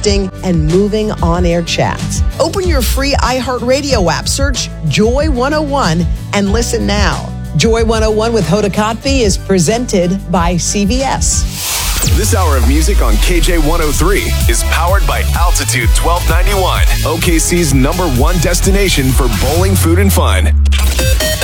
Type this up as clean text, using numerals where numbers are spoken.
interesting, and moving on-air chats. Open your free iHeartRadio app, search Joy 101, and listen now. Joy 101 with Hoda Kotb is presented by CVS. This hour of music on KJ 103 is powered by Altitude 1291, OKC's #1 destination for bowling, food, and fun.